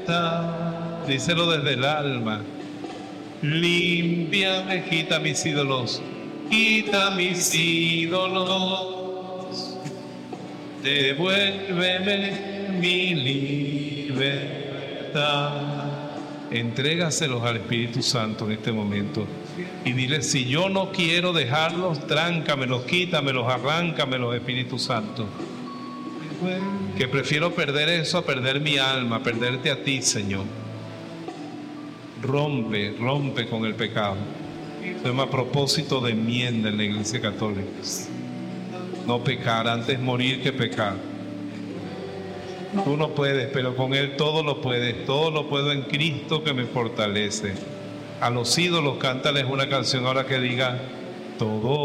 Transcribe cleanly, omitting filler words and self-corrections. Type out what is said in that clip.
Díselo desde el alma. Límpiame, quita mis ídolos. Quita mis ídolos. Devuélveme mi libertad. Entrégaselos al Espíritu Santo en este momento y dile: si yo no quiero dejarlos, tráncamelos, quítamelos, arráncamelos, Espíritu Santo. Que prefiero perder eso a perder mi alma, perderte a ti, Señor. Rompe con el pecado. Eso es a propósito de enmienda en la Iglesia Católica. No pecar, antes morir que pecar. Tú no puedes, pero con Él todo lo puedes. Todo lo puedo en Cristo que me fortalece. A los ídolos cántales una canción ahora que diga: todo